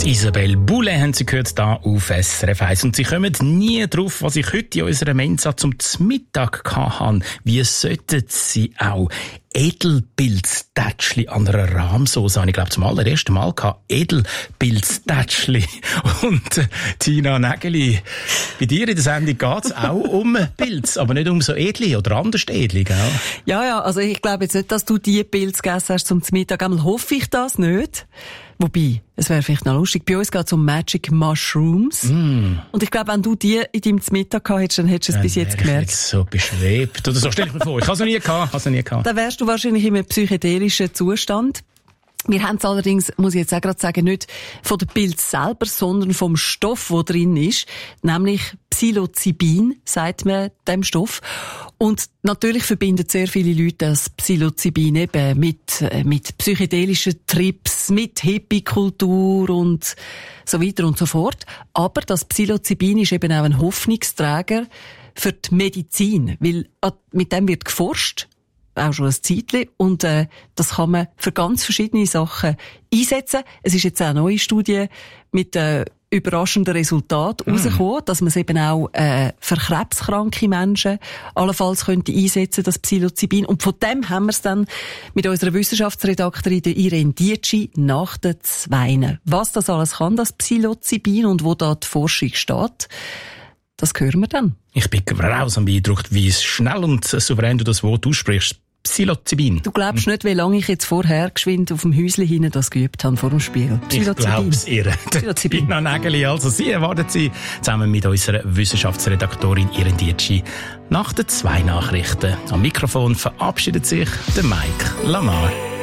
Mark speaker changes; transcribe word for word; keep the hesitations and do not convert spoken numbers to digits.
Speaker 1: Isabelle Boulay haben Sie gehört, hier auf S R F eins. Und Sie kommen nie drauf, was ich heute in unserer Mensa zum Mittag hatte. Wie sollten Sie auch Edelpilztätschli an einer Rahmsauce haben? Ich glaube, zum allerersten Mal gehabt. Edelpilztätschli. Und äh, Tina Nägeli, bei dir in der Sendung geht es auch um Pilz, aber nicht um so Edli oder anders Edli, gell?
Speaker 2: Ja, ja, also ich glaube jetzt nicht, dass du die Pilze gegessen hast zum Mittag. Einmal hoffe ich das nicht. Wobei, es wäre vielleicht noch lustig. Bei uns geht es um Magic Mushrooms. Mm. Und ich glaube, wenn du die in deinem Mittag gehabt hättest, dann hättest du es ja, bis jetzt gemerkt.
Speaker 1: Jetzt so beschwebt. Oder so stell ich mir vor. Ich habe es noch nie gehabt. Ich habe es noch nie gehabt.
Speaker 2: Dann wärst du wahrscheinlich in einem psychedelischen Zustand. Wir haben es allerdings, muss ich jetzt auch gerade sagen, nicht von der Pilz selber, sondern vom Stoff, der drin ist. Nämlich Psilocybin, sagt man dem Stoff. Und natürlich verbinden sehr viele Leute das Psilocybin eben mit, mit psychedelischen Trips, mit Hippie-Kultur und so weiter und so fort. Aber das Psilocybin ist eben auch ein Hoffnungsträger für die Medizin, weil mit dem wird geforscht. Auch schon ein Zeitchen. Und, äh, das kann man für ganz verschiedene Sachen einsetzen. Es ist jetzt auch eine neue Studie mit, äh, überraschenden Resultaten mm. rausgekommen, dass man es eben auch, äh, für krebskranke Menschen allenfalls könnte einsetzen, das Psilocybin. Und von dem haben wir es dann mit unserer Wissenschaftsredaktorin, der Irene Dietschi, nach den Zweien. Was das alles kann, das Psilocybin, und wo da die Forschung steht, das hören wir dann.
Speaker 1: Ich bin raus beeindruckt, wie schnell und souverän du das Wort aussprichst. Psilocybin.
Speaker 2: Du glaubst nicht, wie lange ich jetzt vorher geschwind auf dem Häuschen hinten das geübt habe vor dem Spiel.
Speaker 1: Ich glaub's ihr. Psilocybin. Tina Nägeli, also Sie erwarten Sie zusammen mit unserer Wissenschaftsredaktorin Irene Dietschi nach den zwei Nachrichten. Am Mikrofon verabschiedet sich der Mike Lamar.